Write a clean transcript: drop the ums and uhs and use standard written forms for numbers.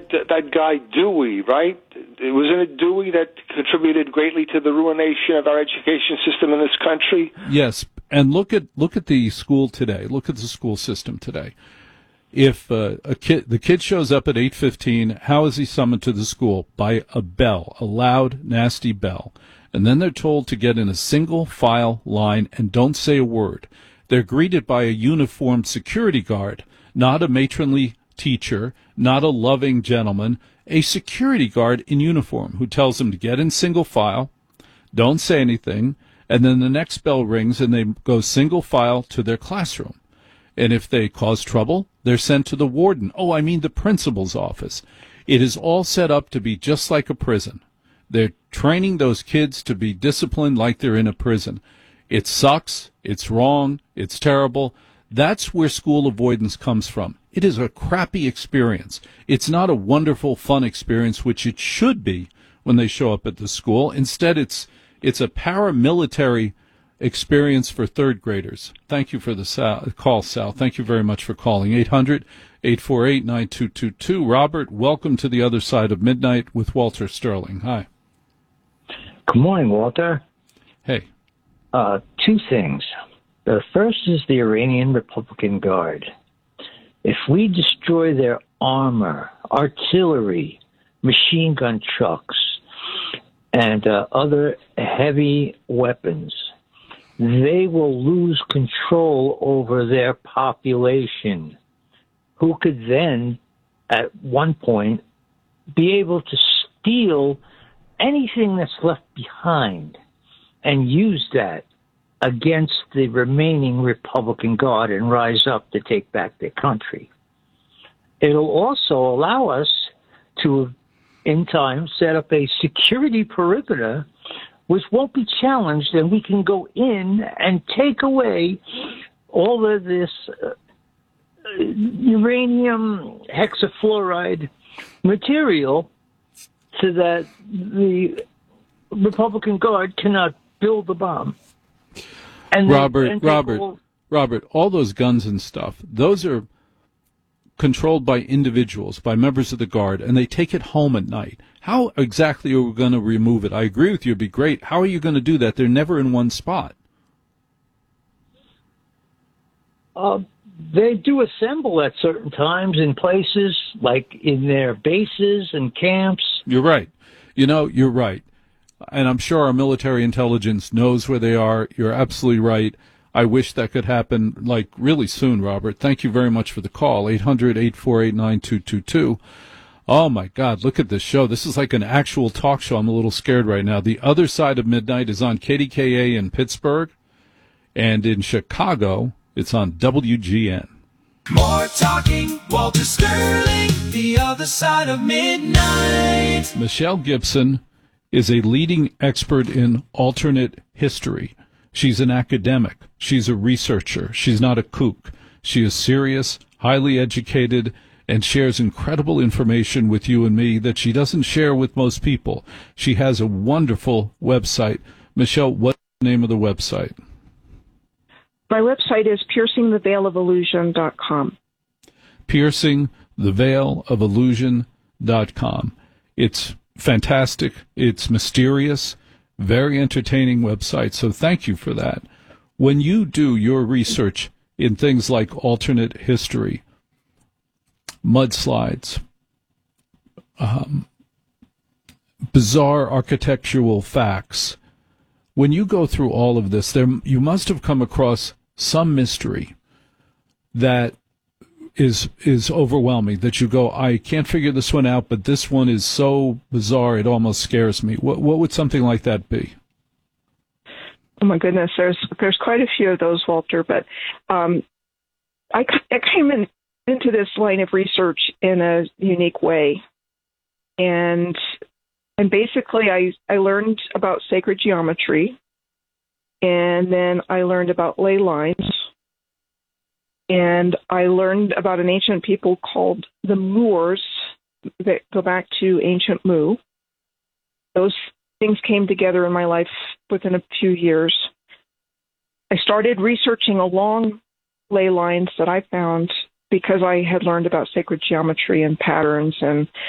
that guy Dewey, right? Wasn't it Dewey that contributed greatly to the ruination of our education system in this country? Yes, and look at the school today. Look at the school system today. If the kid shows up at 8:15, how is he summoned to the school? By a bell, a loud, nasty bell. And then they're told to get in a single file line and don't say a word. They're greeted by a uniformed security guard, not a matronly teacher, not a loving gentleman, a security guard in uniform who tells them to get in single file, don't say anything, and then the next bell rings and they go single file to their classroom. And if they cause trouble, they're sent to the warden. Oh, I mean the principal's office. It is all set up to be just like a prison. They're training those kids to be disciplined like they're in a prison. It sucks. It's wrong. It's terrible. That's where school avoidance comes from. It is a crappy experience. It's not a wonderful, fun experience, which it should be when they show up at the school. Instead, it's a paramilitary experience for third graders. Thank you for the call, Sal. Thank you very much for calling. 800-848-9222. Robert, welcome to the other side of midnight with Walter Sterling. Hi. Good morning, Walter. Hey. Two things. The first is the Iranian Republican Guard. If we destroy their armor, artillery, machine gun trucks, and other heavy weapons, they will lose control over their population, who could then, at one point, be able to steal anything that's left behind and use that against the remaining Republican Guard and rise up to take back their country. It'll also allow us to, in time, set up a security perimeter which won't be challenged, and we can go in and take away all of this uranium hexafluoride material so that the Republican Guard cannot build the bomb. And Robert, all those guns and stuff, those are controlled by individuals, by members of the Guard, and they take it home at night. How exactly are we going to remove it? I agree with you, it'd be great. How are you going to do that? They're never in one spot. They do assemble at certain times in places, like in their bases and camps. You're right. You're right. And I'm sure our military intelligence knows where they are. You're absolutely right. I wish that could happen, really soon, Robert. Thank you very much for the call. 800-848-9222. Oh, my God, look at this show. This is like an actual talk show. I'm a little scared right now. The Other Side of Midnight is on KDKA in Pittsburgh, and in Chicago, it's on WGN. More talking, Walter Sterling, The Other Side of Midnight. Michelle Gibson is a leading expert in alternate history. She's an academic. She's a researcher. She's not a kook. She is serious, highly educated, and shares incredible information with you and me that she doesn't share with most people. She has a wonderful website. Michelle, what's the name of the website? My website is piercingtheveilofillusion.com. piercingtheveilofillusion.com. It's fantastic. It's mysterious. Very entertaining website. So thank you for that. When you do your research in things like alternate history, mudslides, bizarre architectural facts, when you go through all of this, you must have come across some mystery that is overwhelming, that you go, I can't figure this one out, but this one is so bizarre it almost scares me. What would something like that be? Oh my goodness, there's quite a few of those, Walter. But I came into this line of research in a unique way, and basically I learned about sacred geometry, and then I learned about ley lines. And I learned about an ancient people called the Moors that go back to ancient Mu. Those things came together in my life within a few years. I started researching along ley lines that I found because I had learned about sacred geometry and patterns and